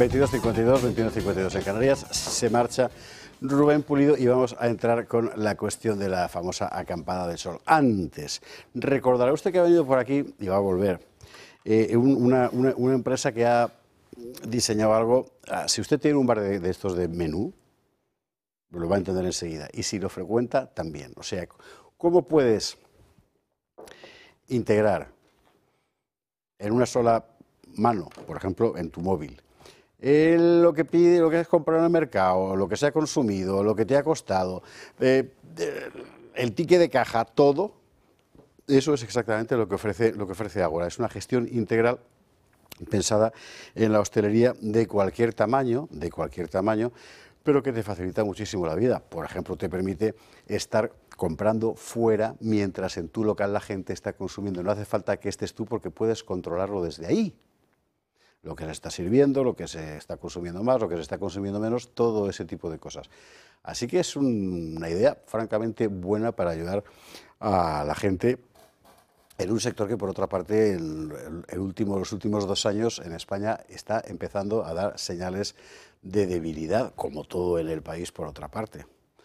22:52, 21:52 en Canarias, se marcha Rubén Pulido y vamos a entrar con la cuestión de la famosa acampada del sol. Antes, recordará usted que ha venido por aquí y va a volver, una empresa que ha diseñado algo. Si usted tiene un bar de estos de menú, lo va a entender enseguida, y si lo frecuenta, también. O sea, ¿cómo puedes integrar en una sola mano, por ejemplo, en tu móvil, lo que pide, lo que has comprado en el mercado, lo que se ha consumido, lo que te ha costado, el ticket de caja, todo? Eso es exactamente lo que ofrece Ágora. Es una gestión integral pensada en la hostelería de cualquier tamaño, pero que te facilita muchísimo la vida. Por ejemplo, te permite estar comprando fuera mientras en tu local la gente está consumiendo. No hace falta que estés tú porque puedes controlarlo desde ahí. Lo que se está sirviendo, lo que se está consumiendo más, lo que se está consumiendo menos, todo ese tipo de cosas. Así que es una idea francamente buena para ayudar a la gente en un sector que, por otra parte, los últimos 2 años en España está empezando a dar señales de debilidad, como todo en el país, por otra parte.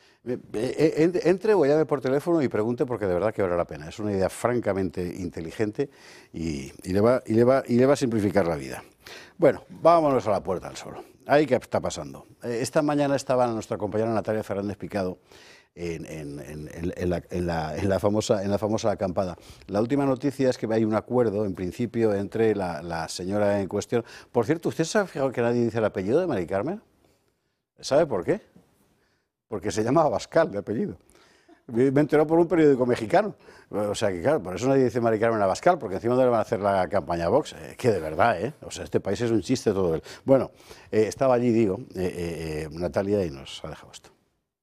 Entre o llame por teléfono y pregunte, porque de verdad que vale la pena. Es una idea francamente inteligente y le va a simplificar la vida. Bueno, vámonos a la Puerta del Sol. Ahí, ¿qué está pasando? Esta mañana estaba nuestra compañera Natalia Fernández Picado en la famosa acampada. La última noticia es que hay un acuerdo, en principio, entre la señora en cuestión. Por cierto, ¿usted se ha fijado que nadie dice el apellido de Mari Carmen? ¿Sabe por qué? Porque se llama Abascal de apellido. Me enteró por un periódico mexicano. O sea que, claro, por eso nadie dice Mari Carmen Abascal, porque encima no le van a hacer la campaña Vox. Que de verdad, ¿eh? O sea, este país es un chiste todo él. Bueno, estaba allí, digo, Natalia, y nos ha dejado esto.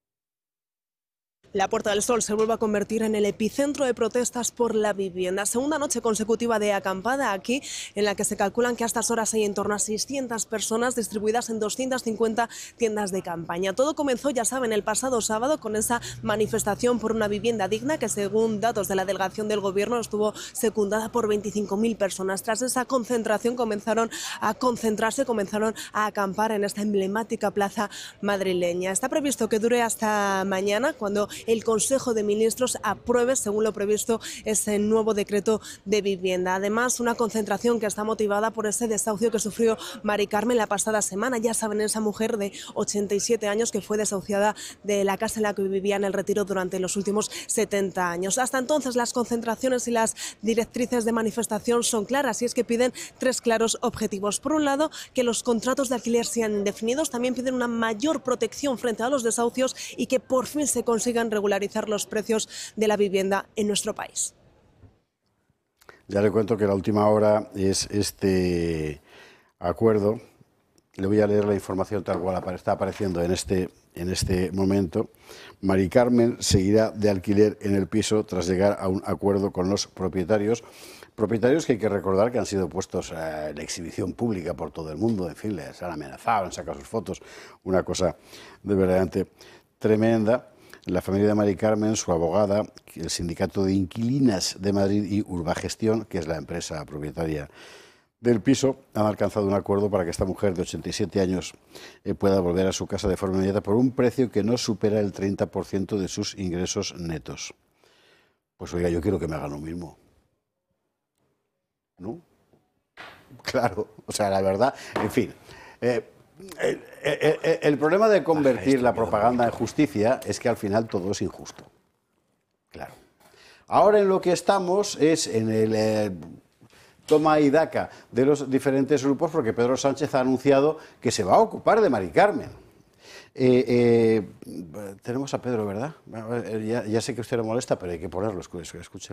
La Puerta del Sol se vuelve a convertir en el epicentro de protestas por la vivienda. Segunda noche consecutiva de acampada aquí, en la que se calculan que a estas horas hay en torno a 600 personas distribuidas en 250 tiendas de campaña. Todo comenzó, ya saben, el pasado sábado con esa manifestación por una vivienda digna que, según datos de la delegación del Gobierno, estuvo secundada por 25.000 personas. Tras esa concentración comenzaron a acampar en esta emblemática plaza madrileña. Está previsto que dure hasta mañana, cuando el Consejo de Ministros apruebe, según lo previsto, ese nuevo decreto de vivienda. Además, una concentración que está motivada por ese desahucio que sufrió Mari Carmen la pasada semana. Ya saben, esa mujer de 87 años que fue desahuciada de la casa en la que vivía en El Retiro durante los últimos 70 años. Hasta entonces, las concentraciones y las directrices de manifestación son claras, y es que piden 3 claros objetivos. Por un lado, que los contratos de alquiler sean indefinidos. También piden una mayor protección frente a los desahucios y que por fin se consigan regularizar los precios de la vivienda en nuestro país. Ya le cuento que la última hora es este acuerdo. Le voy a leer la información tal cual está apareciendo en este momento. Mari Carmen seguirá de alquiler en el piso tras llegar a un acuerdo con los propietarios. Propietarios que hay que recordar que han sido puestos en exhibición pública por todo el mundo. En fin, les han amenazado, han sacado sus fotos. Una cosa de verdaderamente tremenda. La familia de Mari Carmen, su abogada, el Sindicato de Inquilinas de Madrid y Urbagestión, que es la empresa propietaria del piso, han alcanzado un acuerdo para que esta mujer de 87 años pueda volver a su casa de forma inmediata por un precio que no supera el 30% de sus ingresos netos. Pues oiga, yo quiero que me hagan lo mismo. ¿No? Claro, o sea, la verdad, en fin. El problema de convertir la propaganda en justicia es que al final todo es injusto. Claro. Ahora en lo que estamos es en el toma y daca de los diferentes grupos, porque Pedro Sánchez ha anunciado que se va a ocupar de Mari Carmen. Tenemos a Pedro, ¿verdad? Ya sé que a usted le molesta, pero hay que ponerlo, escuche.